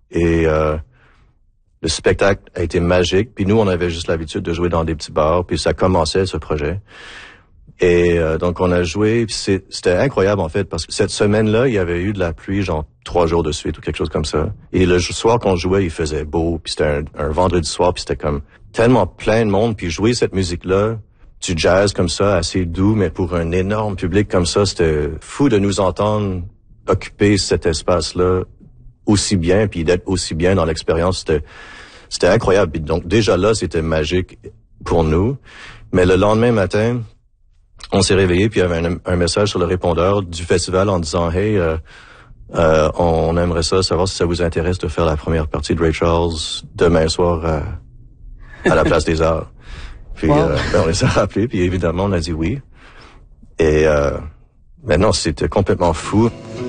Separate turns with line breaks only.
Et le spectacle a été magique. Puis nous, on avait juste l'habitude de jouer dans des petits bars. Puis ça commençait, ce projet. Et donc, on a joué. Puis c'était incroyable, en fait, parce que cette semaine-là, il y avait eu de la pluie, genre 3 jours de suite ou quelque chose comme ça. Et le soir qu'on jouait, il faisait beau. Puis c'était un vendredi soir. Puis c'était comme tellement plein de monde. Puis jouer cette musique-là, du jazz comme ça, assez doux, mais pour un énorme public comme ça, c'était fou de nous entendre occuper cet espace-là aussi bien, puis d'être aussi bien dans l'expérience. C'était incroyable. Puis donc déjà là, c'était magique pour nous. Mais le lendemain matin, on s'est réveillé, puis il y avait un message sur le répondeur du festival en disant « Hey, on aimerait savoir si ça vous intéresse de faire la première partie de Ray Charles demain soir à la Place des Arts. » Puis on les a rappelés, puis évidemment, on a dit oui. Et maintenant, c'était complètement fou.